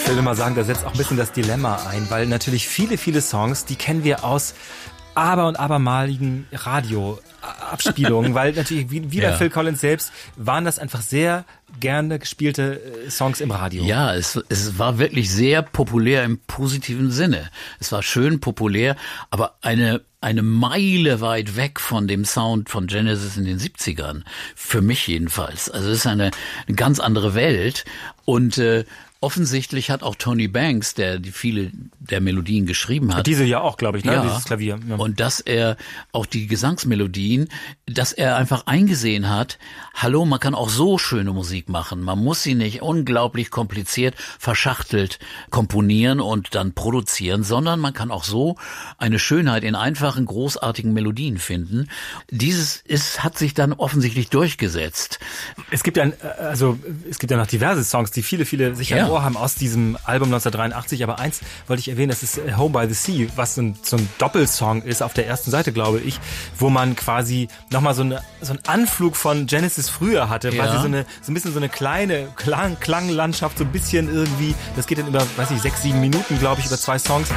Ich würde mal sagen, da setzt auch ein bisschen das Dilemma ein, weil natürlich viele Songs, die kennen wir aus und abermaligen Radioabspielungen, weil natürlich, wie bei Phil Collins selbst, waren das einfach sehr gerne gespielte Songs im Radio. Ja, es war wirklich sehr populär im positiven Sinne. Es war schön populär, aber eine Meile weit weg von dem Sound von Genesis in den 70ern. Für mich jedenfalls. Also es ist eine ganz andere Welt. Und offensichtlich hat auch Tony Banks, der viele der Melodien geschrieben hat. Diese ja auch, glaube ich, ne? Ja. Dieses Klavier. Ja. Und dass er auch die Gesangsmelodien, dass er einfach eingesehen hat, hallo, man kann auch so schöne Musik machen. Man muss sie nicht unglaublich kompliziert, verschachtelt komponieren und dann produzieren, sondern man kann auch so eine Schönheit in einfachen, großartigen Melodien finden. Hat sich dann offensichtlich durchgesetzt. Es gibt ja noch diverse Songs, die viele sicher im Ohr haben aus diesem Album 1983, aber eins wollte ich erwähnen, das ist Home by the Sea, was so ein Doppelsong ist auf der ersten Seite, glaube ich, wo man quasi nochmal so einen Anflug von Genesis früher hatte, quasi so ein bisschen so eine kleine Klanglandschaft, so ein bisschen irgendwie, das geht dann über, 6-7 Minuten, glaube ich, über 2 Songs.